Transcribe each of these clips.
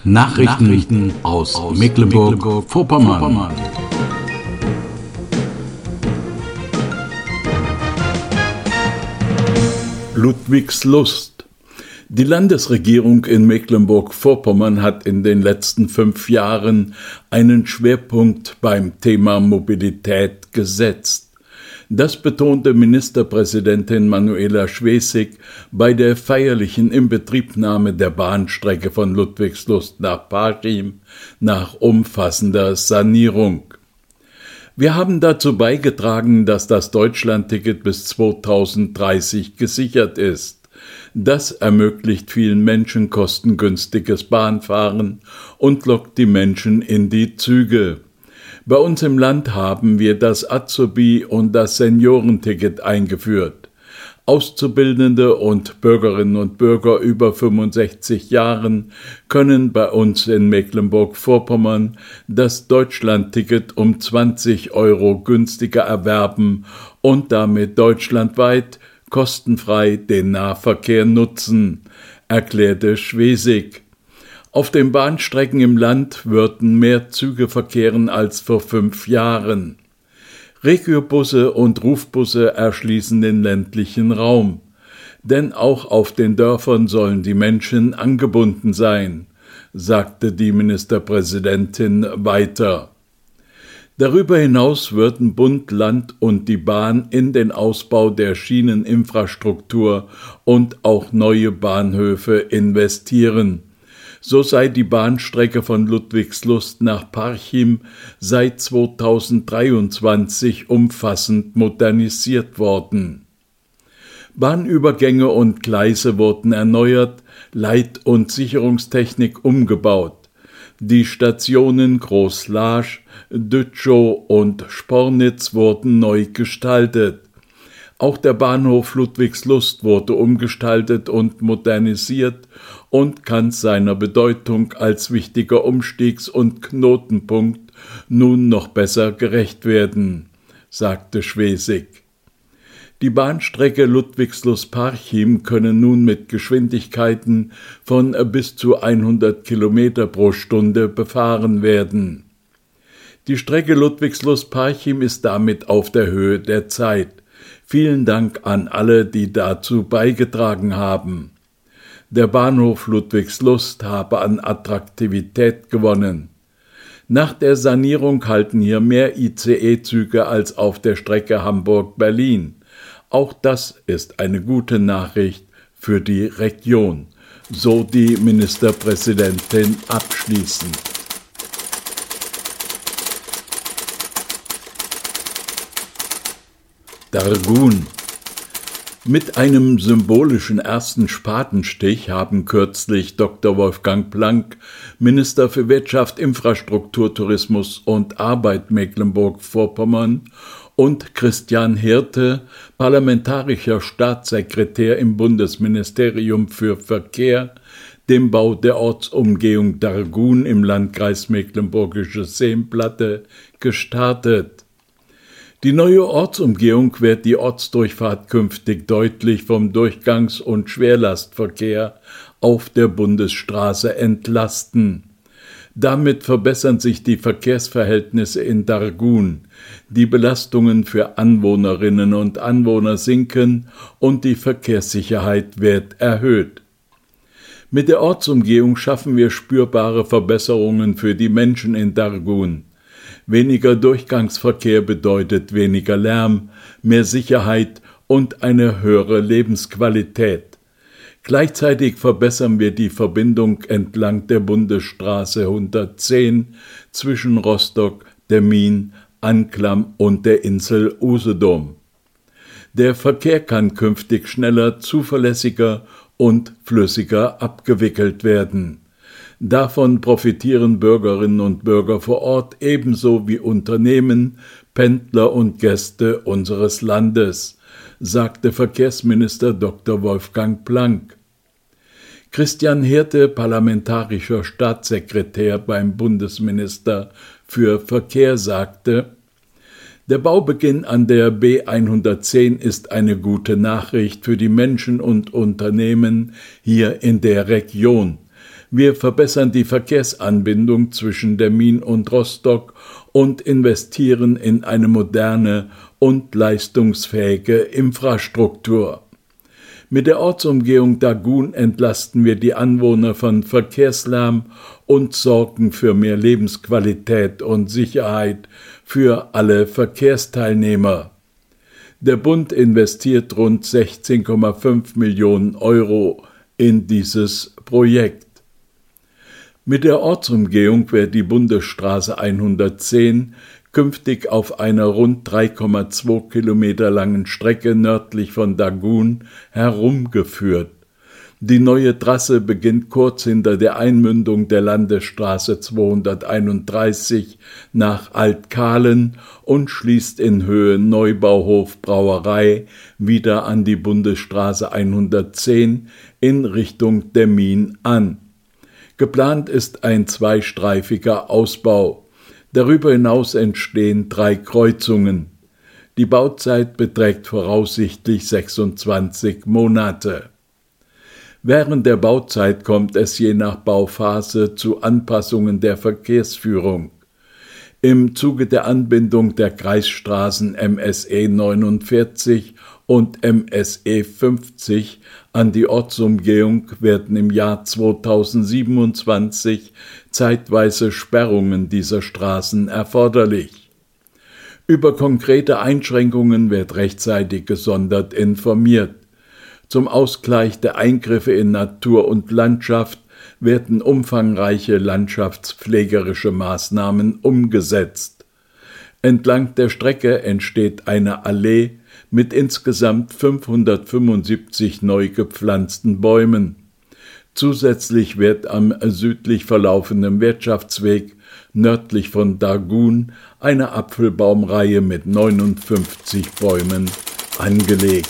Nachrichten aus Mecklenburg-Vorpommern. Ludwigslust. Die Landesregierung in Mecklenburg-Vorpommern hat in den letzten 5 Jahren einen Schwerpunkt beim Thema Mobilität gesetzt. Das betonte Ministerpräsidentin Manuela Schwesig bei der feierlichen Inbetriebnahme der Bahnstrecke von Ludwigslust nach Parchim nach umfassender Sanierung. Wir haben dazu beigetragen, dass das Deutschlandticket bis 2030 gesichert ist. Das ermöglicht vielen Menschen kostengünstiges Bahnfahren und lockt die Menschen in die Züge. Bei uns im Land haben wir das Azubi- und das Seniorenticket eingeführt. Auszubildende und Bürgerinnen und Bürger über 65 Jahren können bei uns in Mecklenburg-Vorpommern das Deutschlandticket um 20 € günstiger erwerben und damit deutschlandweit kostenfrei den Nahverkehr nutzen, erklärte Schwesig. Auf den Bahnstrecken im Land würden mehr Züge verkehren als vor 5 Jahren. Regiobusse und Rufbusse erschließen den ländlichen Raum. Denn auch auf den Dörfern sollen die Menschen angebunden sein, sagte die Ministerpräsidentin weiter. Darüber hinaus würden Bund, Land und die Bahn in den Ausbau der Schieneninfrastruktur und auch neue Bahnhöfe investieren. So sei die Bahnstrecke von Ludwigslust nach Parchim seit 2023 umfassend modernisiert worden. Bahnübergänge und Gleise wurden erneuert, Leit- und Sicherungstechnik umgebaut. Die Stationen Groß-Laasch, Dützow und Spornitz wurden neu gestaltet. Auch der Bahnhof Ludwigslust wurde umgestaltet und modernisiert und kann seiner Bedeutung als wichtiger Umstiegs- und Knotenpunkt nun noch besser gerecht werden, sagte Schwesig. Die Bahnstrecke Ludwigslust-Parchim können nun mit Geschwindigkeiten von bis zu 100 km pro Stunde befahren werden. Die Strecke Ludwigslust-Parchim ist damit auf der Höhe der Zeit. Vielen Dank an alle, die dazu beigetragen haben. Der Bahnhof Ludwigslust habe an Attraktivität gewonnen. Nach der Sanierung halten hier mehr ICE-Züge als auf der Strecke Hamburg-Berlin. Auch das ist eine gute Nachricht für die Region, so die Ministerpräsidentin abschließend. Dargun. Mit einem symbolischen ersten Spatenstich haben kürzlich Dr. Wolfgang Planck, Minister für Wirtschaft, Infrastruktur, Tourismus und Arbeit Mecklenburg-Vorpommern, und Christian Hirte, parlamentarischer Staatssekretär im Bundesministerium für Verkehr, den Bau der Ortsumgehung Dargun im Landkreis Mecklenburgische Seenplatte gestartet. Die neue Ortsumgehung wird die Ortsdurchfahrt künftig deutlich vom Durchgangs- und Schwerlastverkehr auf der Bundesstraße entlasten. Damit verbessern sich die Verkehrsverhältnisse in Dargun, die Belastungen für Anwohnerinnen und Anwohner sinken und die Verkehrssicherheit wird erhöht. Mit der Ortsumgehung schaffen wir spürbare Verbesserungen für die Menschen in Dargun. Weniger Durchgangsverkehr bedeutet weniger Lärm, mehr Sicherheit und eine höhere Lebensqualität. Gleichzeitig verbessern wir die Verbindung entlang der Bundesstraße 110 zwischen Rostock, Demmin, Anklam und der Insel Usedom. Der Verkehr kann künftig schneller, zuverlässiger und flüssiger abgewickelt werden. Davon profitieren Bürgerinnen und Bürger vor Ort ebenso wie Unternehmen, Pendler und Gäste unseres Landes, sagte Verkehrsminister Dr. Wolfgang Planck. Christian Hirte, parlamentarischer Staatssekretär beim Bundesminister für Verkehr, sagte: Der Baubeginn an der B110 ist eine gute Nachricht für die Menschen und Unternehmen hier in der Region. Wir verbessern die Verkehrsanbindung zwischen Demmin und Rostock und investieren in eine moderne und leistungsfähige Infrastruktur. Mit der Ortsumgehung Dagun entlasten wir die Anwohner von Verkehrslärm und sorgen für mehr Lebensqualität und Sicherheit für alle Verkehrsteilnehmer. Der Bund investiert rund 16,5 Millionen Euro in dieses Projekt. Mit der Ortsumgehung wird die Bundesstraße 110 künftig auf einer rund 3,2 Kilometer langen Strecke nördlich von Dagun herumgeführt. Die neue Trasse beginnt kurz hinter der Einmündung der Landesstraße 231 nach Altkahlen und schließt in Höhe Neubauhof Brauerei wieder an die Bundesstraße 110 in Richtung Demmin an. Geplant ist ein zweistreifiger Ausbau. Darüber hinaus entstehen 3 Kreuzungen. Die Bauzeit beträgt voraussichtlich 26 Monate. Während der Bauzeit kommt es je nach Bauphase zu Anpassungen der Verkehrsführung. Im Zuge der Anbindung der Kreisstraßen MSE 49 und MSE 50 an die Ortsumgehung werden im Jahr 2027 zeitweise Sperrungen dieser Straßen erforderlich. Über konkrete Einschränkungen wird rechtzeitig gesondert informiert. Zum Ausgleich der Eingriffe in Natur und Landschaft werden umfangreiche landschaftspflegerische Maßnahmen umgesetzt. Entlang der Strecke entsteht eine Allee mit insgesamt 575 neu gepflanzten Bäumen. Zusätzlich wird am südlich verlaufenden Wirtschaftsweg nördlich von Dagun eine Apfelbaumreihe mit 59 Bäumen angelegt.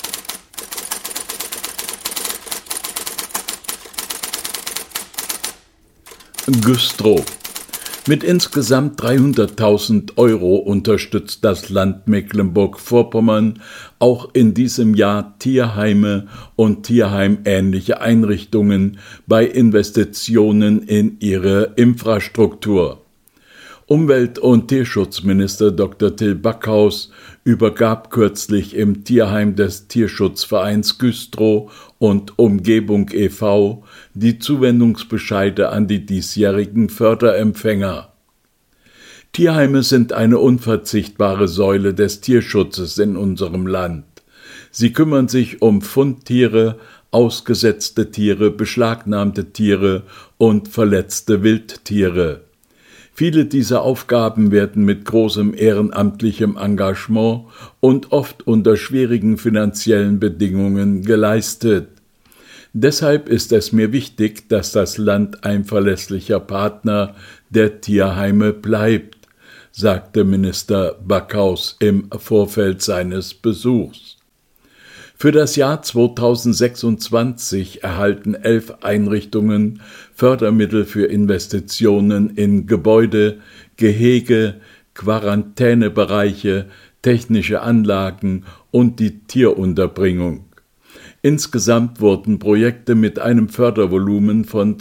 Güstrow. Mit insgesamt 300.000 Euro unterstützt das Land Mecklenburg-Vorpommern auch in diesem Jahr Tierheime und tierheimähnliche Einrichtungen bei Investitionen in ihre Infrastruktur. Umwelt- und Tierschutzminister Dr. Till Backhaus übergab kürzlich im Tierheim des Tierschutzvereins Güstrow und Umgebung e.V. die Zuwendungsbescheide an die diesjährigen Förderempfänger. Tierheime sind eine unverzichtbare Säule des Tierschutzes in unserem Land. Sie kümmern sich um Fundtiere, ausgesetzte Tiere, beschlagnahmte Tiere und verletzte Wildtiere. Viele dieser Aufgaben werden mit großem ehrenamtlichem Engagement und oft unter schwierigen finanziellen Bedingungen geleistet. Deshalb ist es mir wichtig, dass das Land ein verlässlicher Partner der Tierheime bleibt, sagte Minister Backhaus im Vorfeld seines Besuchs. Für das Jahr 2026 erhalten 11 Einrichtungen Fördermittel für Investitionen in Gebäude, Gehege, Quarantänebereiche, technische Anlagen und die Tierunterbringung. Insgesamt wurden Projekte mit einem Fördervolumen von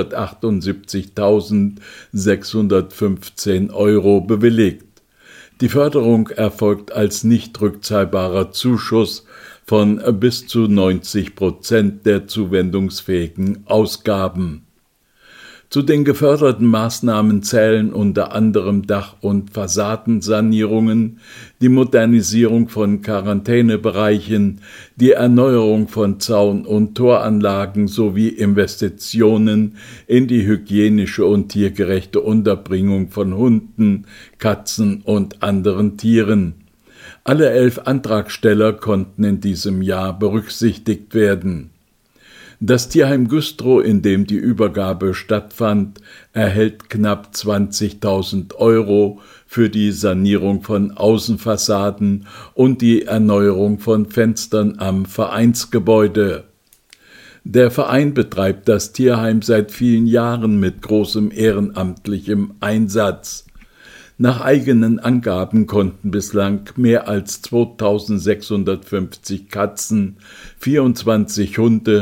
278.615 Euro bewilligt. Die Förderung erfolgt als nicht rückzahlbarer Zuschuss von bis zu 90% der zuwendungsfähigen Ausgaben. Zu den geförderten Maßnahmen zählen unter anderem Dach- und Fassadensanierungen, die Modernisierung von Quarantänebereichen, die Erneuerung von Zaun- und Toranlagen sowie Investitionen in die hygienische und tiergerechte Unterbringung von Hunden, Katzen und anderen Tieren. Alle 11 Antragsteller konnten in diesem Jahr berücksichtigt werden. Das Tierheim Güstrow, in dem die Übergabe stattfand, erhält knapp 20.000 Euro für die Sanierung von Außenfassaden und die Erneuerung von Fenstern am Vereinsgebäude. Der Verein betreibt das Tierheim seit vielen Jahren mit großem ehrenamtlichem Einsatz. Nach eigenen Angaben konnten bislang mehr als 2.650 Katzen, 24 Hunde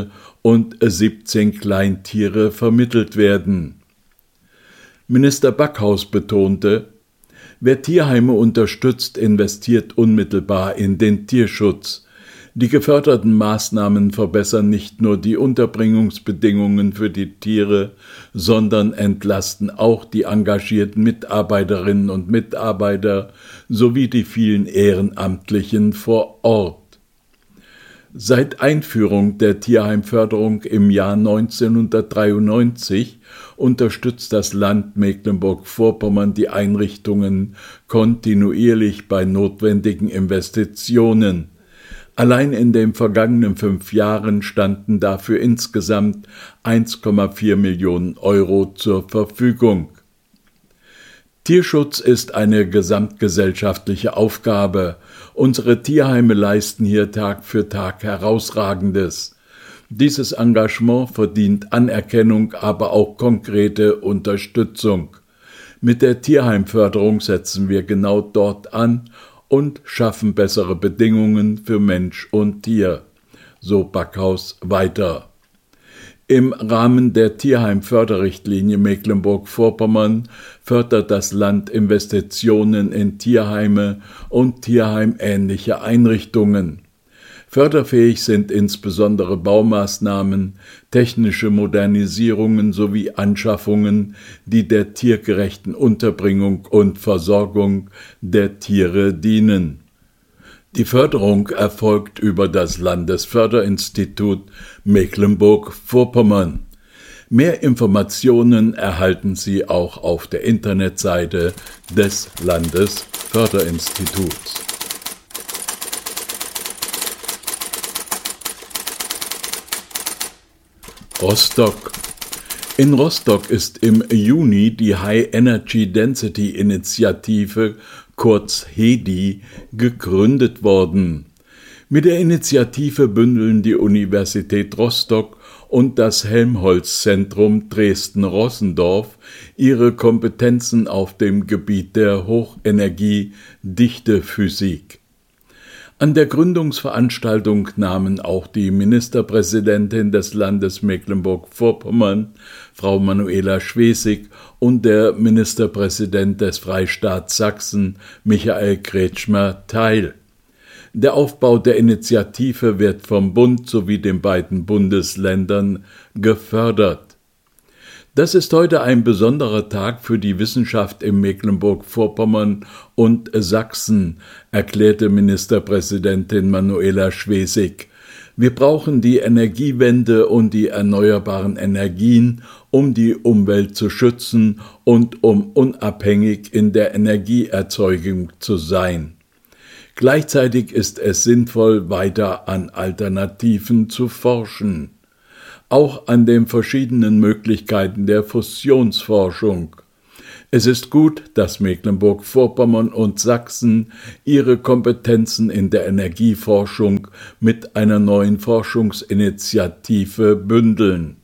und 17 Kleintiere vermittelt werden. Minister Backhaus betonte, wer Tierheime unterstützt, investiert unmittelbar in den Tierschutz. Die geförderten Maßnahmen verbessern nicht nur die Unterbringungsbedingungen für die Tiere, sondern entlasten auch die engagierten Mitarbeiterinnen und Mitarbeiter sowie die vielen Ehrenamtlichen vor Ort. Seit Einführung der Tierheimförderung im Jahr 1993 unterstützt das Land Mecklenburg-Vorpommern die Einrichtungen kontinuierlich bei notwendigen Investitionen. Allein in den vergangenen 5 Jahren standen dafür insgesamt 1,4 Millionen Euro zur Verfügung. Tierschutz ist eine gesamtgesellschaftliche Aufgabe. Unsere Tierheime leisten hier Tag für Tag Herausragendes. Dieses Engagement verdient Anerkennung, aber auch konkrete Unterstützung. Mit der Tierheimförderung setzen wir genau dort an und schaffen bessere Bedingungen für Mensch und Tier, so Backhaus weiter. Im Rahmen der Tierheimförderrichtlinie Mecklenburg-Vorpommern fördert das Land Investitionen in Tierheime und tierheimähnliche Einrichtungen. Förderfähig sind insbesondere Baumaßnahmen, technische Modernisierungen sowie Anschaffungen, die der tiergerechten Unterbringung und Versorgung der Tiere dienen. Die Förderung erfolgt über das Landesförderinstitut Mecklenburg-Vorpommern. Mehr Informationen erhalten Sie auch auf der Internetseite des Landesförderinstituts. Rostock. In Rostock ist im Juni die High Energy Density Initiative, kurz HEDI, gegründet worden. Mit der Initiative bündeln die Universität Rostock und das Helmholtz-Zentrum Dresden-Rossendorf ihre Kompetenzen auf dem Gebiet der Hochenergie-Dichtephysik. An der Gründungsveranstaltung nahmen auch die Ministerpräsidentin des Landes Mecklenburg-Vorpommern, Frau Manuela Schwesig, und der Ministerpräsident des Freistaats Sachsen, Michael Kretschmer, teil. Der Aufbau der Initiative wird vom Bund sowie den beiden Bundesländern gefördert. Das ist heute ein besonderer Tag für die Wissenschaft in Mecklenburg-Vorpommern und Sachsen, erklärte Ministerpräsidentin Manuela Schwesig. Wir brauchen die Energiewende und die erneuerbaren Energien, um die Umwelt zu schützen und um unabhängig in der Energieerzeugung zu sein. Gleichzeitig ist es sinnvoll, weiter an Alternativen zu forschen. Auch an den verschiedenen Möglichkeiten der Fusionsforschung. Es ist gut, dass Mecklenburg-Vorpommern und Sachsen ihre Kompetenzen in der Energieforschung mit einer neuen Forschungsinitiative bündeln.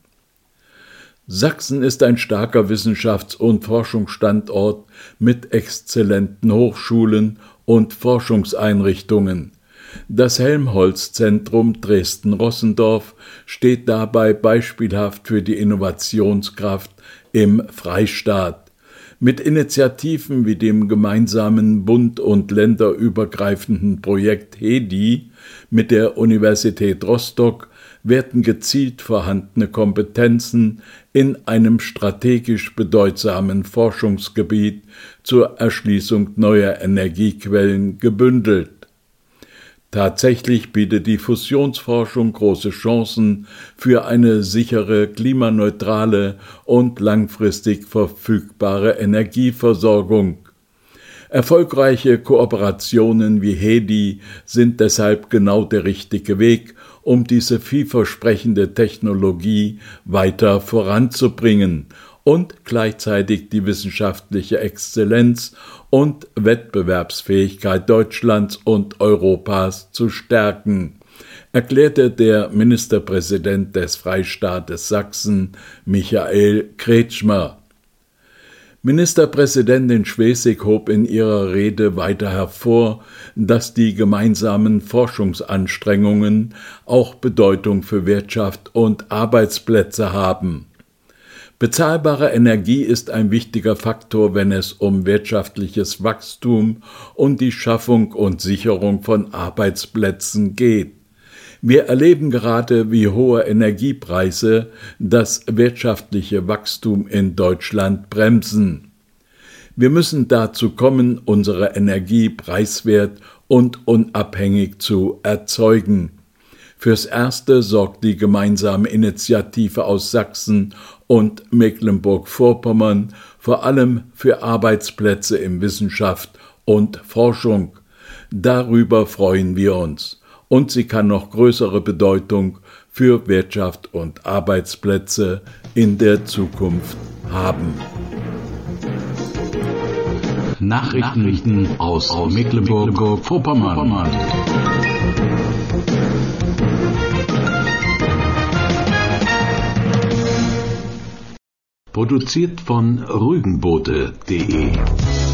Sachsen ist ein starker Wissenschafts- und Forschungsstandort mit exzellenten Hochschulen und Forschungseinrichtungen. Das Helmholtz-Zentrum Dresden-Rossendorf steht dabei beispielhaft für die Innovationskraft im Freistaat. Mit Initiativen wie dem gemeinsamen bund- und länderübergreifenden Projekt HEDI mit der Universität Rostock werden gezielt vorhandene Kompetenzen in einem strategisch bedeutsamen Forschungsgebiet zur Erschließung neuer Energiequellen gebündelt. Tatsächlich bietet die Fusionsforschung große Chancen für eine sichere, klimaneutrale und langfristig verfügbare Energieversorgung. Erfolgreiche Kooperationen wie HEDI sind deshalb genau der richtige Weg, um diese vielversprechende Technologie weiter voranzubringen und gleichzeitig die wissenschaftliche Exzellenz und Wettbewerbsfähigkeit Deutschlands und Europas zu stärken, erklärte der Ministerpräsident des Freistaates Sachsen, Michael Kretschmer. Ministerpräsidentin Schwesig hob in ihrer Rede weiter hervor, dass die gemeinsamen Forschungsanstrengungen auch Bedeutung für Wirtschaft und Arbeitsplätze haben. Bezahlbare Energie ist ein wichtiger Faktor, wenn es um wirtschaftliches Wachstum und die Schaffung und Sicherung von Arbeitsplätzen geht. Wir erleben gerade, wie hohe Energiepreise das wirtschaftliche Wachstum in Deutschland bremsen. Wir müssen dazu kommen, unsere Energie preiswert und unabhängig zu erzeugen. Fürs Erste sorgt die gemeinsame Initiative aus Sachsen und Mecklenburg-Vorpommern vor allem für Arbeitsplätze in Wissenschaft und Forschung. Darüber freuen wir uns. Und sie kann noch größere Bedeutung für Wirtschaft und Arbeitsplätze in der Zukunft haben. Nachrichten aus Mecklenburg-Vorpommern. Produziert von rügenboote.de